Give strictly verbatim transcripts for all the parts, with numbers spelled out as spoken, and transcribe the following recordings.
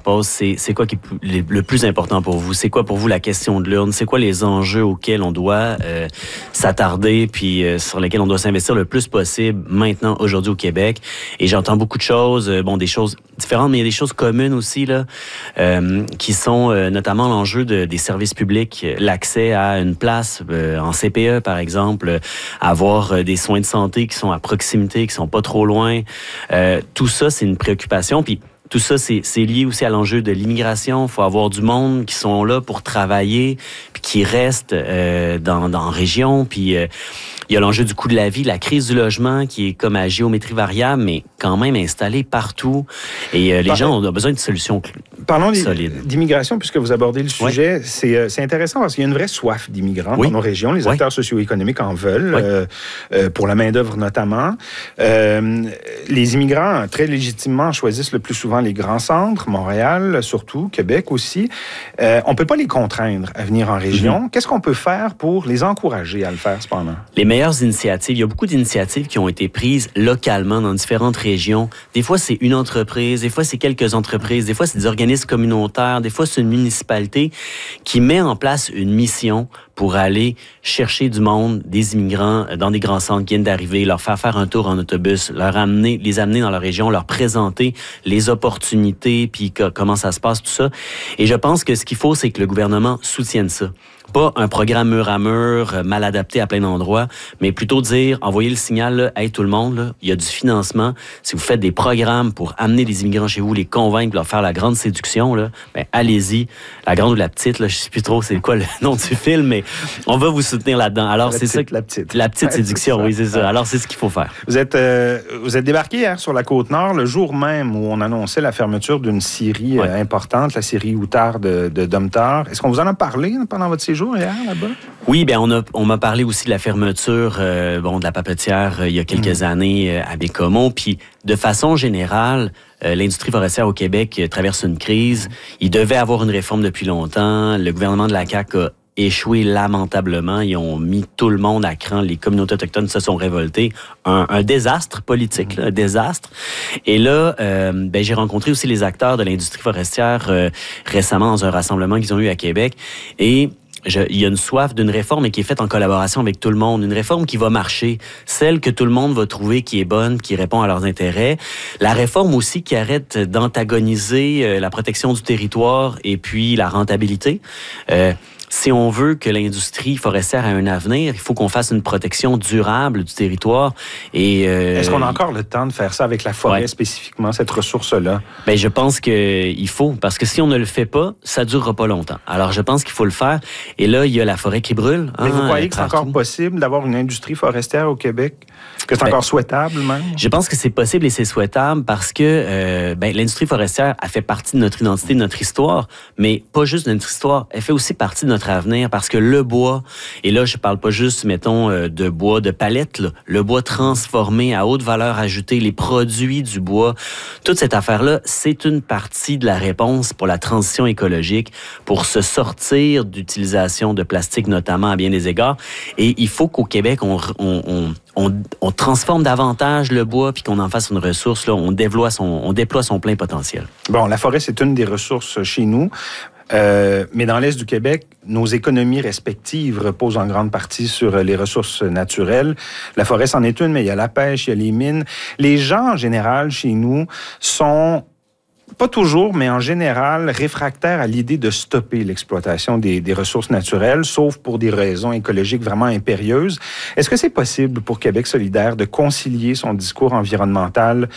passe, c'est, c'est quoi qui est le plus important pour vous? C'est quoi pour vous la question de l'urne? C'est quoi les enjeux auxquels on doit euh, s'attarder puis euh, sur lesquels on doit s'investir le plus possible maintenant, aujourd'hui au Québec? Et j'entends beaucoup de choses, euh, bon, des choses différentes, mais il y a des choses communes aussi, là, euh, qui sont euh, notamment l'enjeu de, des services publics, l'accès à une place euh, en C P E, par exemple, avoir euh, des soins de santé qui sont à proximité, qui sont pas trop loin. Euh, tout ça, c'est une préoccupation. Puis tout ça, c'est, c'est lié aussi à l'enjeu de l'immigration. Il faut avoir du monde qui sont là pour travailler, puis qui restent euh, dans, dans la région. Puis euh, il y a l'enjeu du coût de la vie, la crise du logement qui est comme à géométrie variable, mais quand même installée partout. Et euh, les Par... gens ont besoin de solutions Parlons solides. D'immigration, puisque vous abordez le sujet. Oui. C'est, c'est intéressant parce qu'il y a une vraie soif d'immigrants oui. dans nos régions. Les acteurs oui. socio-économiques en veulent, oui. euh, euh, pour la main-d'œuvre notamment. Euh, les immigrants, très légitimement, choisissent le plus souvent les grands centres, Montréal surtout, Québec aussi. Euh, on ne peut pas les contraindre à venir en région. Mm-hmm. Qu'est-ce qu'on peut faire pour les encourager à le faire, cependant? Les meilleures initiatives, il y a beaucoup d'initiatives qui ont été prises localement dans différentes régions. Des fois, c'est une entreprise, des fois, c'est quelques entreprises, des fois, c'est des organismes communautaires, des fois, c'est une municipalité qui met en place une mission pour aller chercher du monde, des immigrants dans des grands centres qui viennent d'arriver, leur faire faire un tour en autobus, leur amener, les amener dans leur région, leur présenter les opportunités, puis que, comment ça se passe, tout ça. Et je pense que ce qu'il faut, c'est que le gouvernement soutienne ça. Pas un programme mur à mur, mal adapté à plein d'endroits, mais plutôt dire, envoyer le signal, là, hey, tout le monde, là, il y a du financement. Si vous faites des programmes pour amener les immigrants chez vous, les convaincre, leur faire la grande séduction, là, ben, allez-y. La grande ou la petite, là, je sais plus trop c'est quoi le nom du film, mais on va vous soutenir là-dedans. Alors, la c'est petite, ça. La petite. La petite séduction, oui, c'est ça. Alors, c'est ce qu'il faut faire. Vous êtes, euh, vous êtes débarqué hier sur la Côte-Nord, le jour même où on annonçait la fermeture d'une scierie ouais. euh, importante, la scierie Outard de, de Domtar. Est-ce qu'on vous en a parlé pendant votre séjour hier, là-bas? Oui, bien, on a, on m'a parlé aussi de la fermeture, euh, bon, de la papetière euh, il y a quelques mmh. années euh, à Bécomo. Puis, de façon générale, euh, l'industrie forestière au Québec euh, traverse une crise. Il devait avoir une réforme depuis longtemps. Le gouvernement de la C A Q a échoué lamentablement. Ils ont mis tout le monde à cran. Les communautés autochtones se sont révoltées. Un, un désastre politique, là, un désastre. Et là, euh, ben, j'ai rencontré aussi les acteurs de l'industrie forestière euh, récemment dans un rassemblement qu'ils ont eu à Québec. Et Je, il y a une soif d'une réforme qui est faite en collaboration avec tout le monde. Une réforme qui va marcher. Celle que tout le monde va trouver qui est bonne, qui répond à leurs intérêts. La réforme aussi qui arrête d'antagoniser euh, la protection du territoire et puis la rentabilité. Euh, Si on veut que l'industrie forestière ait un avenir, il faut qu'on fasse une protection durable du territoire. Et euh, est-ce qu'on a encore le temps de faire ça avec la forêt ouais. spécifiquement, cette ressource-là? Ben, je pense qu'il faut, parce que si on ne le fait pas, ça ne durera pas longtemps. Alors, je pense qu'il faut le faire. Et là, il y a la forêt qui brûle. Mais hein, vous croyez que c'est encore possible d'avoir une industrie forestière au Québec? Que c'est ben, encore souhaitable, même? Je pense que c'est possible et c'est souhaitable parce que euh, ben, l'industrie forestière, elle fait partie de notre identité, de notre histoire, mais pas juste de notre histoire, elle fait aussi partie de notre avenir parce que le bois, et là, je parle pas juste, mettons, euh, de bois de palette, là, le bois transformé à haute valeur ajoutée, les produits du bois, toute cette affaire-là, c'est une partie de la réponse pour la transition écologique, pour se sortir d'utilisation de plastique, notamment à bien des égards. Et il faut qu'au Québec, on, on, on On, on transforme davantage le bois puis qu'on en fasse une ressource, là, on déploie son, on déploie son plein potentiel. Bon, la forêt, c'est une des ressources chez nous. Euh, mais dans l'Est du Québec, nos économies respectives reposent en grande partie sur les ressources naturelles. La forêt, c'en est une, mais il y a la pêche, il y a les mines. Les gens, en général, chez nous, sont... pas toujours, mais en général, réfractaires à l'idée de stopper l'exploitation des, des ressources naturelles, sauf pour des raisons écologiques vraiment impérieuses. Est-ce que c'est possible pour Québec solidaire de concilier son discours environnemental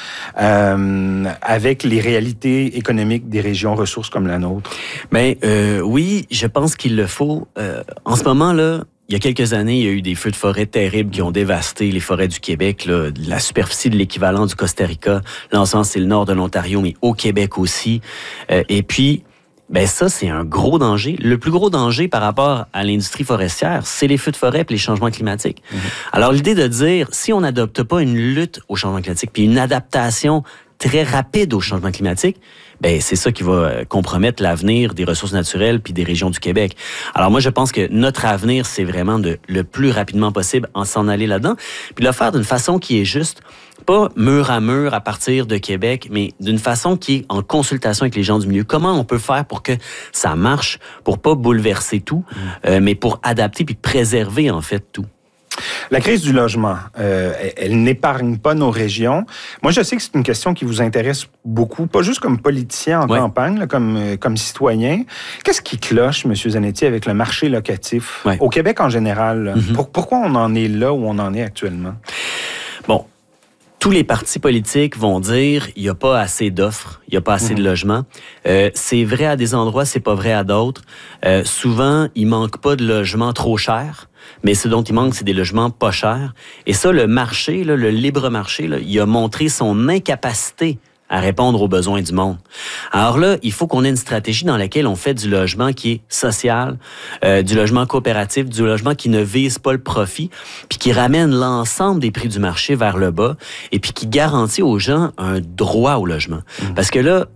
euh, avec les réalités économiques des régions ressources comme la nôtre? Bien, euh, oui, je pense qu'il le faut. Euh, en ce moment, là, il y a quelques années, il y a eu des feux de forêt terribles qui ont dévasté les forêts du Québec, là, la superficie de l'équivalent du Costa Rica. Là, en ce moment, c'est le nord de l'Ontario, mais au Québec aussi. Euh, et puis, ben ça, c'est un gros danger. Le plus gros danger par rapport à l'industrie forestière, c'est les feux de forêt et les changements climatiques. Mmh. Alors, l'idée de dire, si on n'adopte pas une lutte au changement climatique puis une adaptation très rapide au changement climatique, ben c'est ça qui va compromettre l'avenir des ressources naturelles puis des régions du Québec. Alors moi, je pense que notre avenir, c'est vraiment de le plus rapidement possible en s'en aller là-dedans, puis le faire d'une façon qui est juste, pas mur à mur à partir de Québec, mais d'une façon qui est en consultation avec les gens du milieu. Comment on peut faire pour que ça marche, pour pas bouleverser tout, mmh. euh, mais pour adapter puis préserver en fait tout. La crise du logement, euh, elle, elle n'épargne pas nos régions. Moi, je sais que c'est une question qui vous intéresse beaucoup, pas juste comme politicien en ouais. campagne, là, comme, euh, comme citoyen. Qu'est-ce qui cloche, M. Zanetti, avec le marché locatif ouais. au Québec en général? Mm-hmm. Pour, pourquoi on en est là où on en est actuellement? Bon. Tous les partis politiques vont dire il n'y a pas assez d'offres, il n'y a pas assez mmh. de logements. Euh, c'est vrai à des endroits, c'est pas vrai à d'autres. Euh, souvent, il manque pas de logements trop chers, mais ce dont il manque, c'est des logements pas chers. Et ça, le marché, là, le libre marché, là, il a montré son incapacité à répondre aux besoins du monde. Alors là, il faut qu'on ait une stratégie dans laquelle on fait du logement qui est social, euh, du logement coopératif, du logement qui ne vise pas le profit, puis qui ramène l'ensemble des prix du marché vers le bas, et puis qui garantit aux gens un droit au logement. Mmh. Parce que là,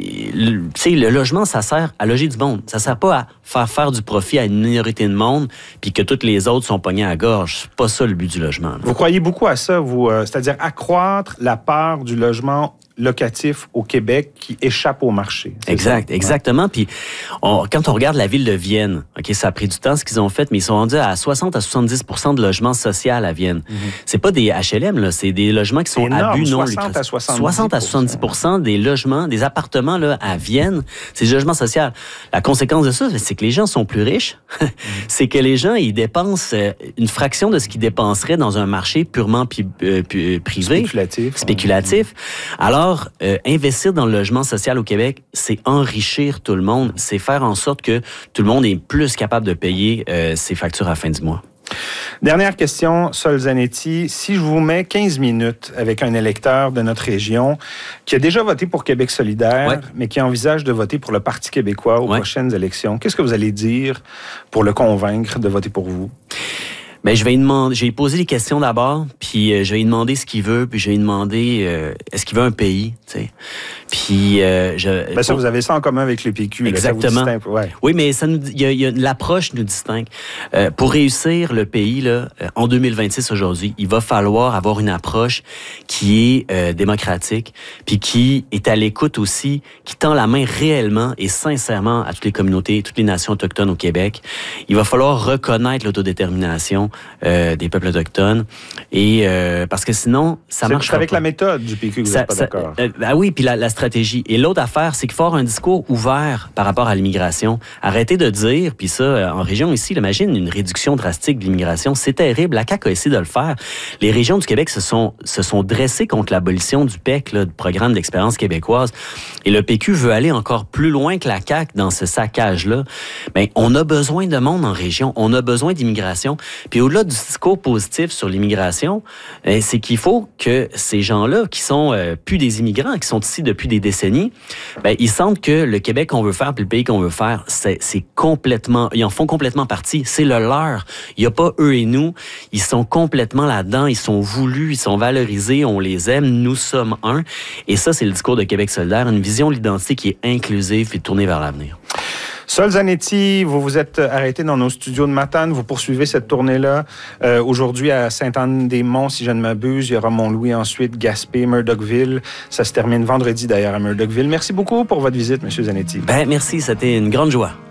tu sais, le logement, ça sert à loger du monde. Ça sert pas à faire faire du profit à une minorité de monde puis que toutes les autres sont pognés à la gorge. C'est pas ça le but du logement. Là. Vous croyez beaucoup à ça, vous, euh, c'est-à-dire accroître la part du logement locatif au Québec qui échappe au marché. Exact, ça? exactement. Puis on, quand on regarde la ville de Vienne, ok, ça a pris du temps ce qu'ils ont fait, mais ils sont rendus à soixante à soixante-dix pour cent de logements sociaux à Vienne. Mm-hmm. C'est pas des H L M, là, c'est des logements qui sont énorme, à but non lucratif. soixante à soixante-dix pour cent pour cent des logements, des appartements là, à Vienne, c'est des logements sociaux. La conséquence de ça, c'est que les gens sont plus riches. mm-hmm. C'est que les gens, ils dépensent une fraction de ce qu'ils dépenseraient dans un marché purement pi- euh, pi- privé. Spéculatif. Spéculatif. Mm-hmm. Alors, Euh, investir dans le logement social au Québec, c'est enrichir tout le monde, c'est faire en sorte que tout le monde est plus capable de payer euh, ses factures à la fin du mois. Dernière question, Sol Zanetti. Si je vous mets quinze minutes avec un électeur de notre région qui a déjà voté pour Québec solidaire, ouais. mais qui envisage de voter pour le Parti québécois aux ouais. prochaines élections, qu'est-ce que vous allez dire pour le convaincre de voter pour vous? Ben, je vais lui demander, je vais lui poser des questions d'abord, puis euh, je vais lui demander ce qu'il veut, puis je vais lui demander euh, est-ce qu'il veut un pays, tu sais. Puis euh, je. Ben ça, vous avez ça en commun avec le P Q. Exactement. Là, ça vous ouais. Oui, mais ça nous, il y a, il y a l'approche nous distingue. Euh, pour réussir le pays là, en deux mille vingt-six aujourd'hui, il va falloir avoir une approche qui est euh, démocratique, puis qui est à l'écoute aussi, qui tend la main réellement et sincèrement à toutes les communautés, toutes les nations autochtones au Québec. Il va falloir reconnaître l'autodétermination euh, des peuples autochtones, et euh, parce que sinon, ça marche pas. C'est avec la méthode du P Q que vous n'êtes pas d'accord. Euh, ah oui, puis la, la stratégie. Et l'autre affaire, c'est qu'il faut avoir un discours ouvert par rapport à l'immigration. Arrêtez de dire, puis ça, en région ici, imagine une réduction drastique de l'immigration, c'est terrible. La C A Q a essayé de le faire. Les régions du Québec se sont, se sont dressées contre l'abolition du P E C, là, du programme d'expérience québécoise. Et le P Q veut aller encore plus loin que la C A Q dans ce saccage-là. Bien, on a besoin de monde en région. On a besoin d'immigration. Puis au-delà du discours positif sur l'immigration, c'est qu'il faut que ces gens-là, qui sont euh, plus des immigrants, qui sont ici depuis des décennies, ben, ils sentent que le Québec qu'on veut faire, puis le pays qu'on veut faire, c'est, c'est complètement, ils en font complètement partie. C'est le leur. Il n'y a pas eux et nous. Ils sont complètement là-dedans. Ils sont voulus, ils sont valorisés, on les aime. Nous sommes un. Et ça, c'est le discours de Québec solidaire, une vision de l'identité qui est inclusive et tournée vers l'avenir. Sol Zanetti, vous vous êtes arrêté dans nos studios de Matane. Vous poursuivez cette tournée-là. Euh, aujourd'hui, à Sainte-Anne-des-Monts, si je ne m'abuse. Il y aura Mont-Louis ensuite, Gaspé, Murdochville. Ça se termine vendredi, d'ailleurs, à Murdochville. Merci beaucoup pour votre visite, M. Zanetti. Ben, merci. C'était une grande joie.